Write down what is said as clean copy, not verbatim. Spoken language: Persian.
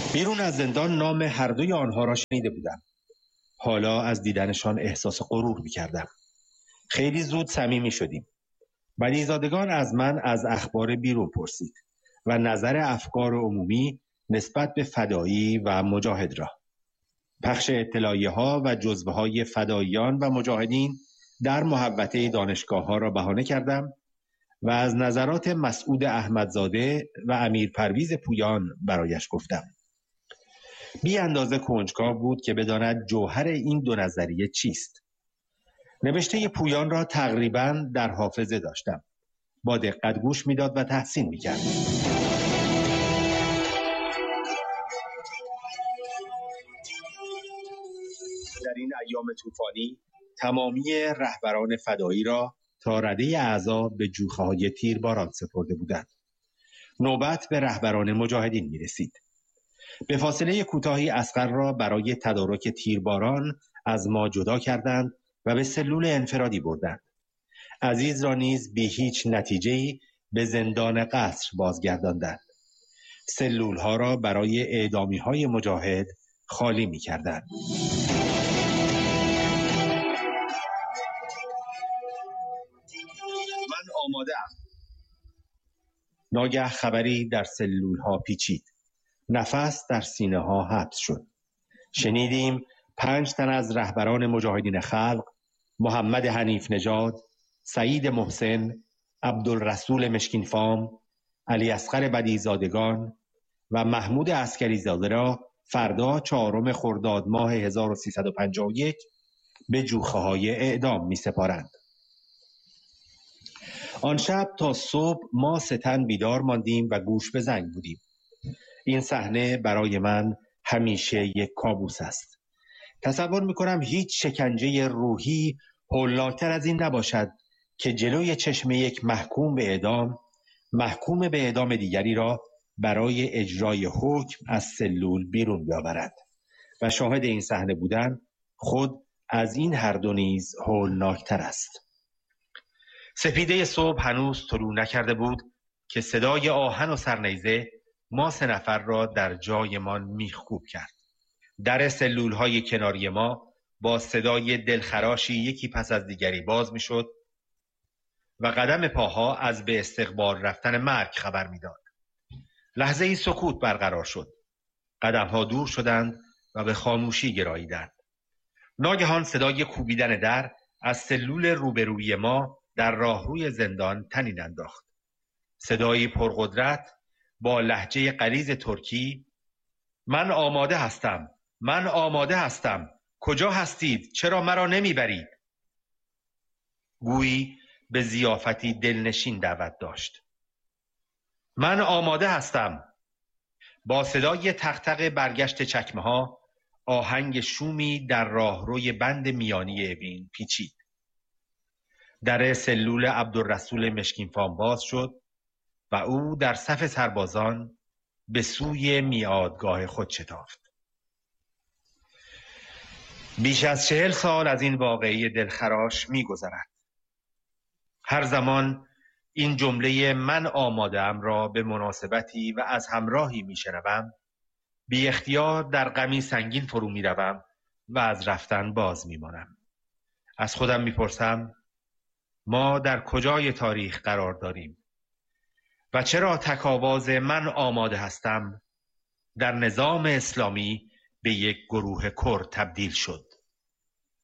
بیرون از زندان نام هر دوی آنها را شنیده بودم. حالا از دیدنشان احساس غرور می‌کردم. خیلی زود صمیمی شدیم. بدیزادگان از من از اخبار بیرون پرسید و نظر افکار عمومی نسبت به فدایی و مجاهد را. پخش اطلاعیه‌ها و جزوه‌های فداییان و مجاهدین در محوطه دانشگاه‌ها را بهانه کردم و از نظرات مسعود احمدزاده و امیر پرویز پویان برایش گفتم. بی اندازه کنجکاو بود که بداند جوهر این دو نظریه چیست. نوشته پویان را تقریباً در حافظه داشتم. با دقت گوش میداد و تحسین میکرد. در این ایام طوفانی تمامی رهبران فدایی را تا رده اعضا به جوخه‌های تیرباران سپرده بودند. نوبت به رهبران مجاهدین میرسید. به فاصله کوتاهی اصغر را برای تدارک تیرباران از ما جدا کردند و به سلول انفرادی بردند. عزیز را نیز بی هیچ نتیجه‌ای به زندان قصر بازگرداندند. سلول‌ها را برای اعدامی‌های مجاهد خالی می‌کردند. من آماده‌ام. ناگه خبری در سلول‌ها پیچید. نفس در سینه‌ها حبس شد. شنیدیم 5 تن از رهبران مجاهدین خلق، محمد حنیف نژاد، سعید محسن، عبدالرسول مشکینفام، علی اصغر بدیزادگان و محمود عسکریزاده را فردا 4 خرداد ماه 1351 به جوخه‌های اعدام می سپارند. آن شب تا صبح ما 3 تن بیدار ماندیم و گوش به زنگ بودیم. این صحنه برای من همیشه یک کابوس است. تصور می‌کنم هیچ شکنجه روحی هولناکتر از این نباشد که جلوی چشم یک محکوم به اعدام دیگری را برای اجرای حکم از سلول بیرون بیاورد و شاهد این صحنه بودن خود از این هر دو نیز هولناکتر است. سپیده صبح هنوز طلوع نکرده بود که صدای آهن و سرنیزه ما 3 نفر را در جایمان میخکوب کرد. در سلول‌های کناری ما با صدای دلخراشی یکی پس از دیگری باز میشد و قدم پاها از به استقبال رفتن مرگ خبر میداد. لحظه ای سکوت برقرار شد. قدم‌ها دور شدند و به خاموشی گراییدند. ناگهان صدای کوبیدن در از سلول روبروی ما در راهروی زندان طنین انداخت. صدایی پرقدرت با لهجه غلیظ ترکی: من آماده هستم. کجا هستید؟ چرا مرا نمیبرید؟ گویی به ضیافتی دلنشین دعوت داشت. من آماده هستم. با صدای تق برگشت چکمه ها آهنگ شومی در راهروی بند میانی اوین پیچید. در سلول عبدالرسول مشکینفام باز شد و او در صف سربازان به سوی میعادگاه خود شتافت. بیش از 40 سال از این واقعه دلخراش می‌گذرد. هر زمان این جمله من آماده‌ام را به مناسبتی و از همراهی میشنوم، بی اختیار در غمی سنگین فرو میروم و از رفتن باز میمانم. از خودم میپرسم ما در کجای تاریخ قرار داریم و چرا تک‌آواز من آماده هستم در نظام اسلامی به یک گروه کرد تبدیل شد؟